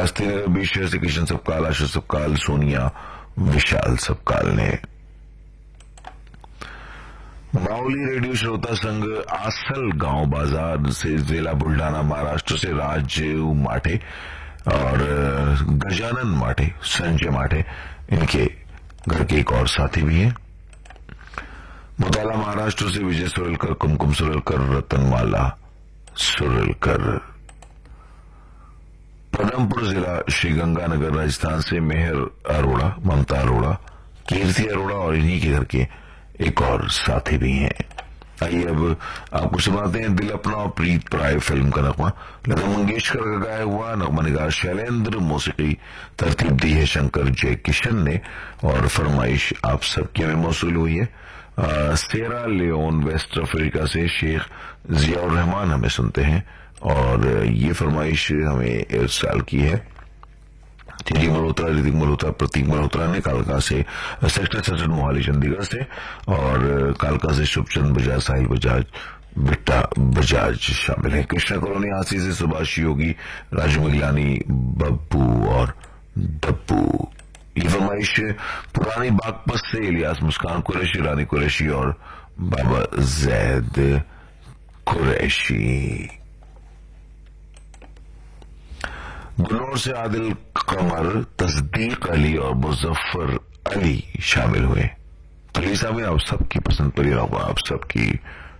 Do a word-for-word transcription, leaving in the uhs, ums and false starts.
शास्त्री नगर बीस शहर से किशन सबकाल, आशा सबकाल, सोनिया विशाल सबकाल ने। माऊली रेडियो श्रोता संघ आसल गांव बाजार से जिला बुल्ढाना महाराष्ट्र से राजीव माठे और गजानन माठे, संजय माठे, इनके घर के एक और साथी भी हैं। मुताला महाराष्ट्र से विजय सुरेलकर, कुमकुम सुरेलकर, रतनमाला सुरेलकर। पदमपुर जिला श्रीगंगानगर राजस्थान से मेहर अरोड़ा, ममता अरोड़ा, कीर्ति अरोड़ा और इन्हीं के घर के एक और साथी भी हैं। आइए अब आपको सुनाते हैं दिल अपना और प्रीत प्राय फिल्म का नगमा। लता मंगेशकर का गाया हुआ नगमा निगार शैलेंद्र, मौसीकी तरतीब दी है शंकर जय किशन ने और फरमाइश आप सबकी में मौसूल हुई है सेरा लियोन वेस्ट अफ्रीका से शेख जियाउर रहमान हमें सुनते हैं और ये फरमाइश हमें इस साल की है टीडी मल्होत्रा, ऋतिक मल्होत्रा, प्रतीक मल्होत्रा ने कालका से, सेक्टर सड़सठ मोहाली चंडीगढ़ से और कालका से शुभचंद बजाज, साहिल बजाज, बिट्टा बजाज शामिल है। कृष्णा कॉलोनी हांसी से सुभाष योगी, राजू मिगलानी, बब्बू और डब्बू। ये फरमाइश पुरानी बागपत से इलियास, मुस्कान कुरैशी, रानी कुरैशी और बाबा जैद कुरैशी। गुनौर से आदिल कमर, तस्दीक अली और मुजफ्फर अली शामिल हुए। तो ये साहब आप सबकी पसंद पर आप सबकी